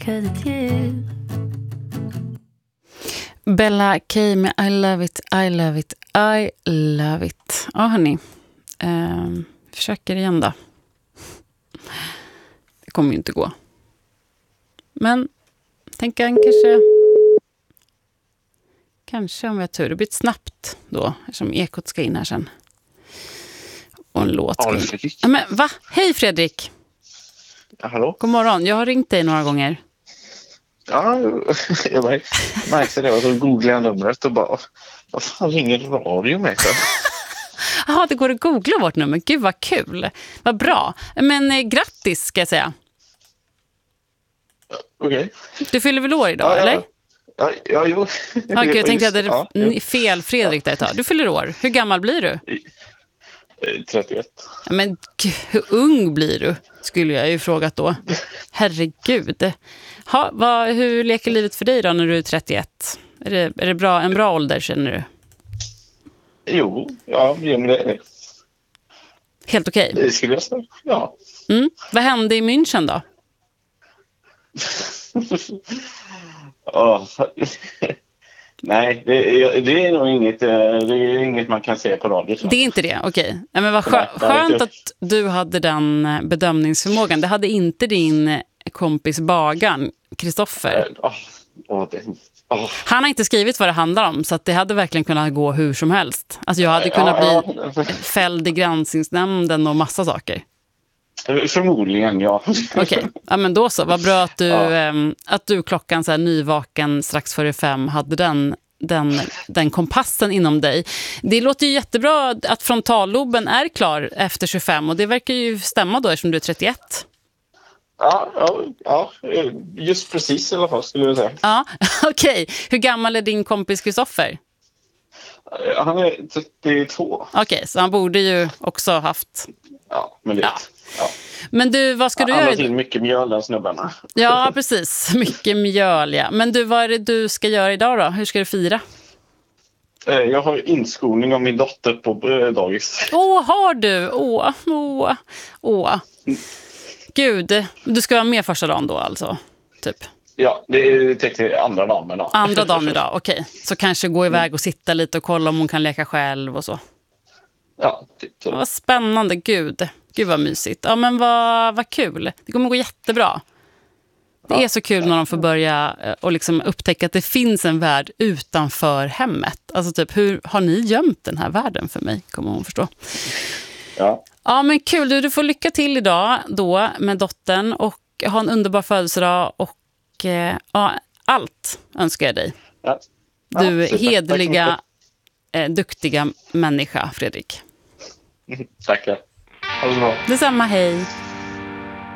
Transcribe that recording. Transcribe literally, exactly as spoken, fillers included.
'cause it's you. Bella K med I love it, I love it, I love it. Ja, hörni. Eh, försöker igen då. Det kommer ju inte gå. Men tänker han kanske... Kanske om vi har tur. Det blir snabbt då, eftersom ekot ska in här sen. Och en låt ska in. Ja, men va? Hej Fredrik! Ja, hallå? God morgon, jag har ringt dig några gånger. Ja, jag märkte det. Och så googlade jag numret och bara, vad fan ringer radio med? Jaha, det går att googla vårt nummer. Gud vad kul. Vad bra. Men eh, grattis ska jag säga. Okej. Okay. Du fyller väl år idag, ja, eller? Ja, ja, ja jo. Ja, okay, jag tänkte att det ja, är fel Fredrik där ett tag. Du fyller år. Hur gammal blir du? trettioett. Ja, men hur ung blir du? Skulle jag ju frågat då. Herregud. Ha, vad, hur leker livet för dig då när du är trettioett? Är det, är det bra, en bra ålder känner du? Jo, ja, men det är det. Helt okej? Det skulle jag säga, ja. Mm. Vad hände i München då? oh. Nej, det är, det är nog inget, det är inget man kan se på radio. Så. Det är inte det, okej. Ja, men vad skö- skönt att du hade den bedömningsförmågan. Det hade inte din kompis Bagan, Kristoffer. Oh, oh, det, oh. Han har inte skrivit vad det handlar om, så att det hade verkligen kunnat gå hur som helst. Alltså jag hade kunnat bli ja. fälld i granskningsnämnden och massa saker. Förmodligen, ja. Okej, okay. Ja, men då så. Vad bra att du, ja. ähm, att du klockan så här nyvaken strax före fem hade den, den, den kompassen inom dig. Det låter ju jättebra att frontalloben är klar efter tjugofem och det verkar ju stämma då eftersom du är trettioett. Ja, ja, ja, just precis i alla fall skulle jag säga. Ja, okej. Okay. Hur gammal är din kompis Kristoffer? Han är trettiotvå. Okej, okay, så han borde ju också haft... Ja, men det... Ja. Ja. Men du, vad ska du han göra? Han har till mycket mjöl, den snubbarna. Ja, precis. Mycket mjöl, ja. Men du, vad är det du ska göra idag då? Hur ska du fira? Jag har inskolning av min dotter på dagis. Åh, har du? Åh, åh, åh. Gud, du ska vara med första dagen då alltså, typ? Ja, det är tänkte andra dagen. Men ja. Andra dagen idag, okej. Okay. Så kanske gå iväg och sitta lite och kolla om hon kan leka själv och så. Ja, typ så. Vad spännande, gud. Gud vad mysigt. Ja, men vad, vad kul. Det kommer gå jättebra. Det är så kul när de får börja och liksom upptäcka att det finns en värld utanför hemmet. Alltså typ, hur har ni gömt den här världen för mig? Kommer hon förstå. Ja. Ja, men kul. Du, du får lycka till idag då med dottern och ha en underbar födelsedag och eh, ja, allt önskar jag dig. Ja. Ja, du är super. hederliga, eh, duktiga människa, Fredrik. Tackar. Ha det så bra. Detsamma, hej.